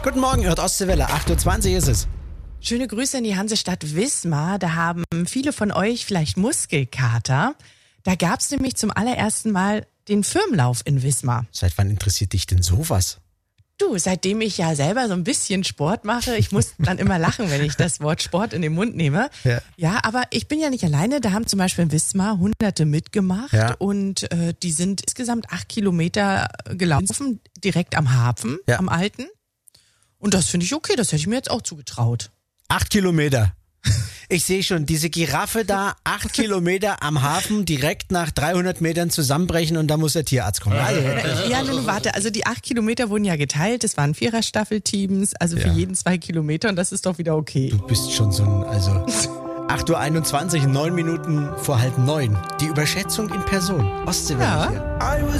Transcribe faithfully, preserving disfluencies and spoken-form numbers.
Guten Morgen, hört Ostseewelle, acht Uhr zwanzig ist es. Schöne Grüße in die Hansestadt Wismar. Da haben viele von euch vielleicht Muskelkater. Da gab es nämlich zum allerersten Mal den Firmenlauf in Wismar. Seit wann interessiert dich denn sowas? Du, seitdem ich ja selber so ein bisschen Sport mache, ich muss dann immer lachen, wenn ich das Wort Sport in den Mund nehme. Ja. Ja, aber ich bin ja nicht alleine. Da haben zum Beispiel in Wismar Hunderte mitgemacht Ja. und äh, die sind insgesamt acht Kilometer gelaufen, direkt am Hafen, Ja. am Alten. Und das finde ich okay, das hätte ich mir jetzt auch zugetraut. Acht Kilometer. Ich sehe schon, diese Giraffe da, acht Kilometer am Hafen, direkt nach dreihundert Metern zusammenbrechen und da muss der Tierarzt kommen. Also, Ja, nun warte, also die acht Kilometer wurden ja geteilt, es waren Viererstaffelteams, also für Ja. jeden zwei Kilometer und das ist doch wieder okay. du bist schon so ein, also acht Uhr einundzwanzig, neun Minuten vor halb neun. Die Überschätzung in Person. Ostseewelle Ja. hier.